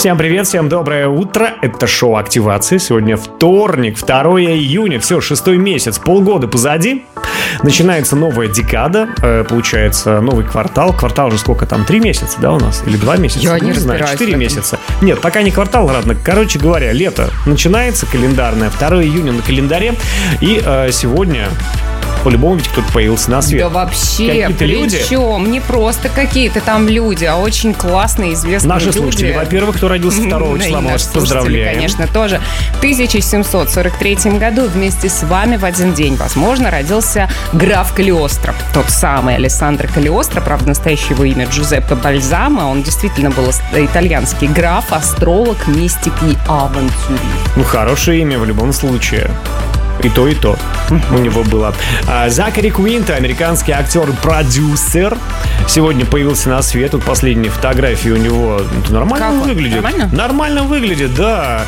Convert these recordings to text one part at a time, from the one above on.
Всем привет, всем доброе утро. Это шоу «Активация». Сегодня вторник, 2 июня. Все, 6-й месяц, полгода позади. Начинается новая декада. Получается, новый квартал. Квартал уже сколько там? 3 месяца, да, у нас? Или 2 месяца? Я не знаю, разбираюсь. 4 месяца. Нет, пока не квартал, ладно. Короче говоря, лето начинается календарное. 2 июня на календаре. И сегодня... По-любому ведь кто-то появился на свет. Да вообще, причем не просто какие-то там люди, а очень классные, известные Наши люди. слушатели, во-первых, кто родился 2 числа, мы вас поздравляем. Конечно, тоже. В 1743 году вместе с вами в один день, возможно, родился граф Калиостро. Тот самый Алессандро Калиостро, правда, настоящее его имя Джузеппе Бальзамо. Он действительно был итальянский граф, астролог, мистик и авантюрист. Ну, хорошее имя в любом случае. И то у него было. Закари Квинто, американский актер и продюсер, сегодня появился на свет. Тут последние фотографии у него нормально выглядит. Нормально выглядит, да.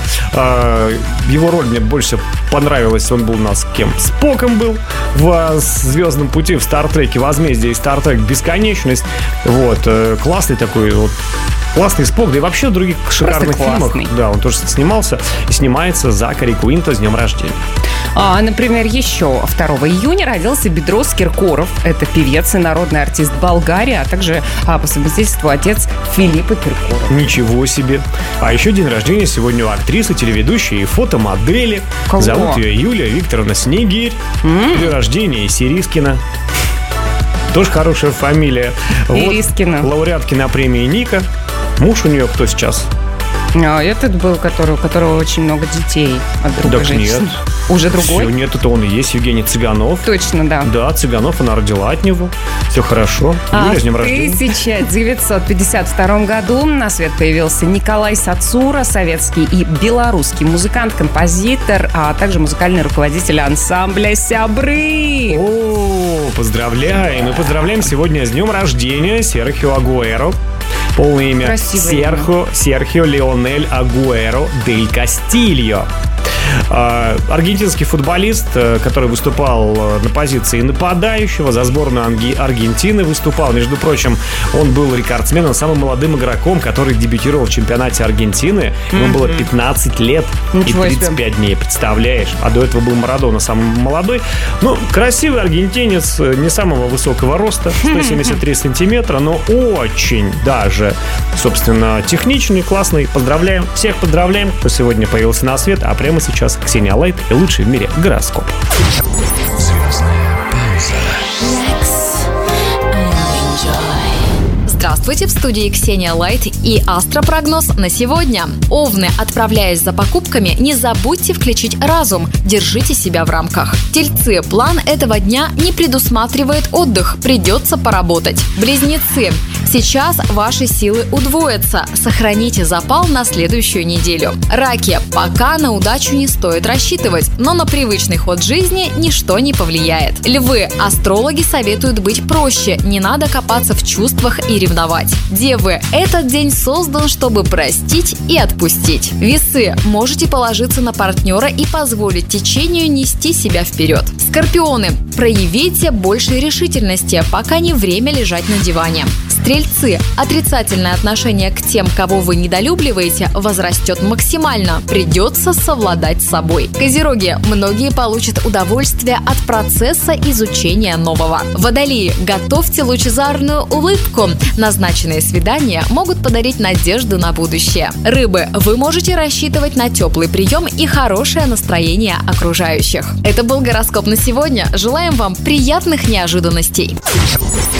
Его роль мне больше понравилась. Он был у нас кем? Споком был в «Звездном пути», в «Стартреке», «Возмездие» и «Стартрек. Бесконечность». Вот. Классный такой вот. Классный Спок, да и вообще в других шикарных фильмах. Да, он тоже снимался и снимается. Закари Квинто, с днем рождения. Например, еще 2 июня родился Бедрос Киркоров. Это певец и народный артист Болгарии, а также по совместительству отец Филиппа Киркорова. Ничего себе. А еще день рождения сегодня у актрисы, телеведущей и фотомодели. Кого? Зовут ее Юлия Викторовна Снегирь. День рождения Сирискина. Тоже хорошая фамилия. Ирискина. Вот, лауреатки на премии Ника. Муж у нее кто сейчас? Этот был, у которого очень много детей от другой женщины. Нет. Уже другой? Все, нет, это он и есть, Евгений Цыганов. Точно, да. Да, Цыганов, она родила от него. Все хорошо. Юля, с днем рождения. В 1952 году на свет появился Николай Сацура, советский и белорусский музыкант, композитор, а также музыкальный руководитель ансамбля «Сябры». О, поздравляем. Мы поздравляем сегодня с днем рождения Серхио Агуэро. Полное имя Серхио Леонель Агуэро дель Кастильо. Аргентинский футболист, который выступал на позиции нападающего, за сборную Аргентины выступал. Между прочим, он был рекордсменом, самым молодым игроком, который дебютировал в чемпионате Аргентины. Ему было 15 лет и 35 дней, представляешь? А до этого был Марадона, самый молодой. Ну, красивый аргентинец, не самого высокого роста, 173 сантиметра, но очень даже, собственно, техничный, классный. Поздравляем, всех поздравляем, кто сегодня появился на свет. А прямо сейчас Ксения Лайт и лучший в мире гороскоп. Звездная пауза. Здравствуйте, в студии Ксения Лайт и астропрогноз на сегодня. Овны, отправляясь за покупками, не забудьте включить разум, держите себя в рамках. Тельцы, план этого дня не предусматривает отдых, придется поработать. Близнецы, сейчас ваши силы удвоятся, сохраните запал на следующую неделю. Раки, пока на удачу не стоит рассчитывать, но на привычный ход жизни ничто не повлияет. Львы, астрологи советуют быть проще, не надо копаться в чувствах и ревновать. Девы, этот день создан, чтобы простить и отпустить. Весы, можете положиться на партнера и позволить течению нести себя вперед. Скорпионы, проявите больше решительности, пока не время лежать на диване. Стрельцы, отрицательное отношение к тем, кого вы недолюбливаете, возрастет максимально. Придется совладать с собой. Козероги, многие получат удовольствие от процесса изучения нового. Водолеи, готовьте лучезарную улыбку. Назначенные свидания могут подарить надежду на будущее. Рыбы, вы можете рассчитывать на теплый прием и хорошее настроение окружающих. Это был гороскоп на сегодня. Желаем вам приятных неожиданностей.